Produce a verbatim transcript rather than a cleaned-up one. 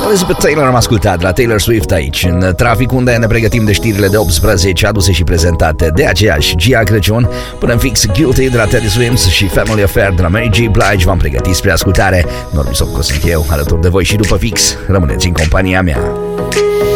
Elizabeth Taylor am ascultat la Taylor Swift aici, în trafic, unde ne pregătim de știrile de optsprezece aduse și prezentate de aceeași Gia Crăciun. Până în fix, Guilty de la Teddy Swims și Family Affair de la Mary J. Blige v-am pregătit spre ascultare. Normi Sopco sunt eu, alături de voi și după fix. Rămâneți în compania mea.